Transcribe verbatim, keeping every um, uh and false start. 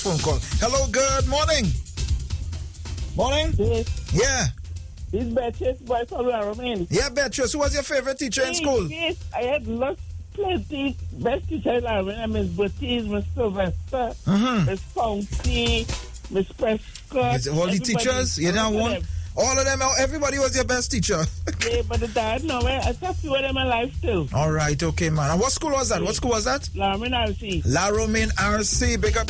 Phone call. Hello, good morning. Morning. Yes. Yeah. This is Beatrice boy from Laramie. Yeah, Beatrice. Who was your favorite teacher in school? Yes, I had lots, plenty. Best teacher in Laramie. Miss Baptiste, Miss Sylvester, Mm-hmm. Miss Fonty, Miss Prescott. Is it all the teachers? You know one? Them. All of them, everybody was your best teacher. Yeah, but the dad, no, I just few of them alive still. All right, okay, man. And what school was that? What school was that? Laramie R C. Laramie R C. Big up.